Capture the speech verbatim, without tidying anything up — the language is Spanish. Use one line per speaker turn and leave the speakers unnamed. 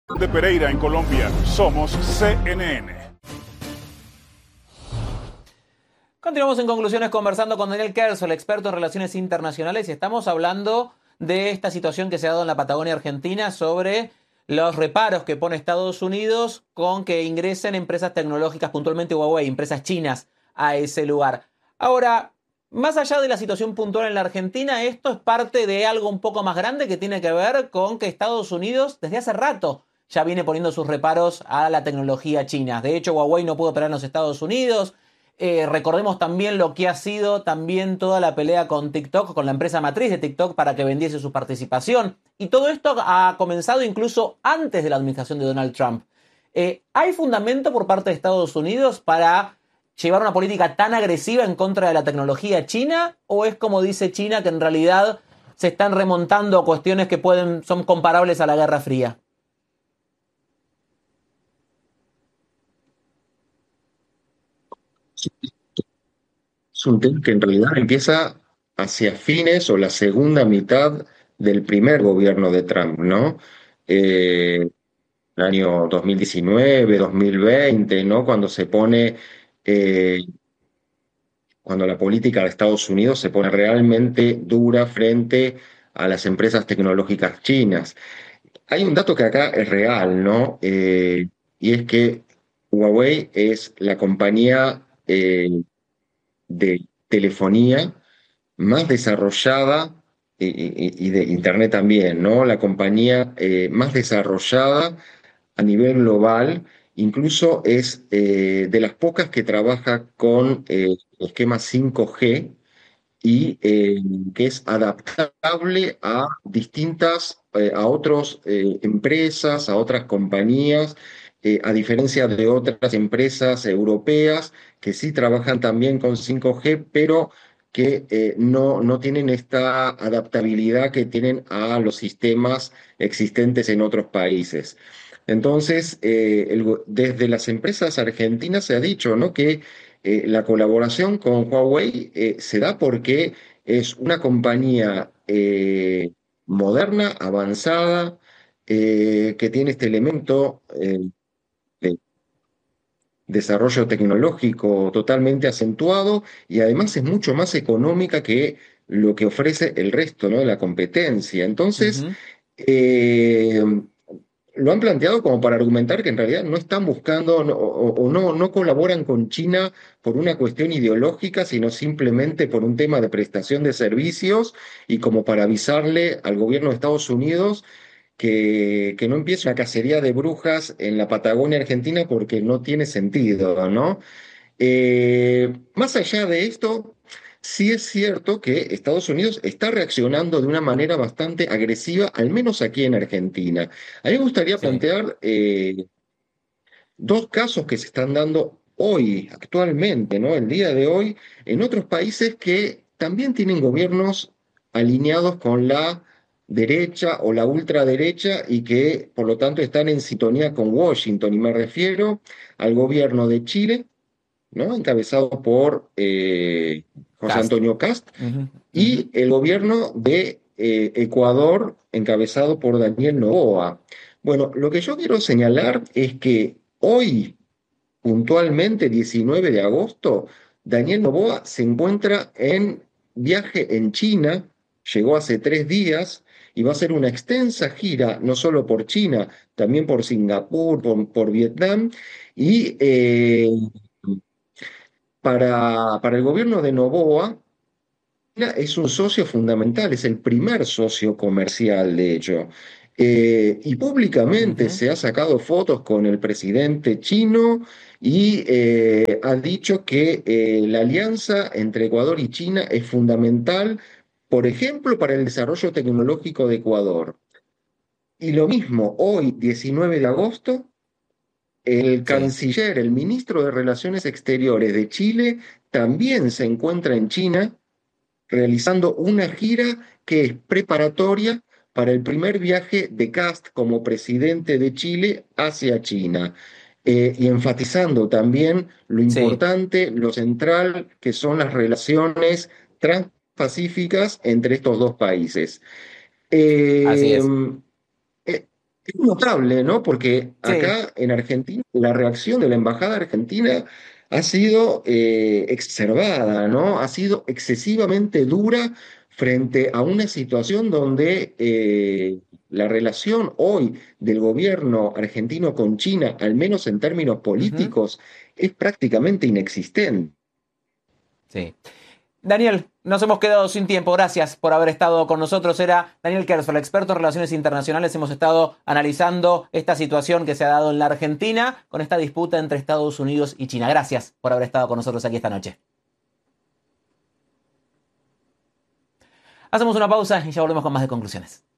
De Pereira en Colombia, somos C N N.
Continuamos en Conclusiones conversando con Daniel Kerso, el experto en relaciones internacionales, y estamos hablando de esta situación que se ha dado en la Patagonia Argentina sobre los reparos que pone Estados Unidos con que ingresen empresas tecnológicas, puntualmente Huawei, empresas chinas, a ese lugar. Ahora, más allá de la situación puntual en la Argentina, esto es parte de algo un poco más grande que tiene que ver con que Estados Unidos desde hace rato ya viene poniendo sus reparos a la tecnología china. De hecho, Huawei no pudo operar en los Estados Unidos. Eh, recordemos también lo que ha sido también toda la pelea con TikTok, con la empresa matriz de TikTok para que vendiese su participación. Y todo esto ha comenzado incluso antes de la administración de Donald Trump. Eh, ¿Hay fundamento por parte de Estados Unidos para llevar una política tan agresiva en contra de la tecnología china? ¿O es como dice China, que en realidad se están remontando a cuestiones que pueden, son comparables a la Guerra Fría?
Es un tema que en realidad empieza hacia fines o la segunda mitad del primer gobierno de Trump, ¿no? Eh, el año dos mil diecinueve, dos mil veinte, ¿no? Cuando se pone, eh, cuando la política de Estados Unidos se pone realmente dura frente a las empresas tecnológicas chinas. Hay un dato que acá es real, ¿no? Eh, y es que Huawei es la compañía eh, de telefonía más desarrollada y, y- y de Internet también, ¿no? La compañía eh, más desarrollada a nivel global, incluso es eh, de las pocas que trabaja con eh, esquema cinco G y eh, que es adaptable a distintas, eh, a otras empresas, a otras compañías, eh, a diferencia de otras empresas europeas que sí trabajan también con cinco G, pero que eh, no, no tienen esta adaptabilidad que tienen a los sistemas existentes en otros países. Entonces, eh, el go- desde las empresas argentinas se ha dicho, ¿no?, que eh, la colaboración con Huawei eh, se da porque es una compañía eh, moderna, avanzada, eh, que tiene este elemento eh, de desarrollo tecnológico totalmente acentuado y además es mucho más económica que lo que ofrece el resto, ¿no?, de la competencia. Entonces,
Uh-huh.
eh, lo han planteado como para argumentar que en realidad no están buscando no- o, o no, no colaboran con China por una cuestión ideológica, sino simplemente por un tema de prestación de servicios y como para avisarle al gobierno de Estados Unidos que, que no empiece una cacería de brujas en la Patagonia Argentina porque no tiene sentido, ¿no? Eh, más allá de esto, sí es cierto que Estados Unidos está reaccionando de una manera bastante agresiva, al menos aquí en Argentina. A mí me gustaría
Sí.
plantear eh, dos casos que se están dando hoy, actualmente, ¿no? El día de hoy, en otros países que también tienen gobiernos alineados con la derecha o la ultraderecha y que por lo tanto están en sintonía con Washington. Y me refiero al gobierno de Chile, ¿no?, encabezado por eh, José
Cast.
Antonio Kast,
Uh-huh. Uh-huh.
y el gobierno de eh, Ecuador, encabezado por Daniel Noboa. Bueno, lo que yo quiero señalar es que hoy, puntualmente, diecinueve de agosto, Daniel Noboa se encuentra en viaje en China, llegó hace tres días y va a hacer una extensa gira, no solo por China, también por Singapur, por, por Vietnam, y eh, para, para el gobierno de Noboa, China es un socio fundamental, es el primer socio comercial, de hecho. Eh, y públicamente
Uh-huh.
se ha sacado fotos con el presidente chino y eh, ha dicho que eh, la alianza entre Ecuador y China es fundamental, por ejemplo, para el desarrollo tecnológico de Ecuador. Y lo mismo, hoy, diecinueve de agosto, el
Sí.
canciller, el ministro de Relaciones Exteriores de Chile, también se encuentra en China realizando una gira que es preparatoria para el primer viaje de Kast como presidente de Chile hacia China. Eh, y enfatizando también lo
Sí.
importante, lo central, que son las relaciones transpacíficas entre estos dos países.
Así
Eh,
es.
eh, Es notable, ¿no? Porque
Sí.
acá en Argentina la reacción de la embajada argentina ha sido eh, exacerbada, ¿no? Ha sido excesivamente dura frente a una situación donde eh, la relación hoy del gobierno argentino con China, al menos en términos
Ujú.
políticos, es prácticamente inexistente.
Sí. Daniel, nos hemos quedado sin tiempo. Gracias por haber estado con nosotros. Era Daniel Kersfeld, experto en relaciones internacionales. Hemos estado analizando esta situación que se ha dado en la Argentina con esta disputa entre Estados Unidos y China. Gracias por haber estado con nosotros aquí esta noche. Hacemos una pausa y ya volvemos con más de conclusiones.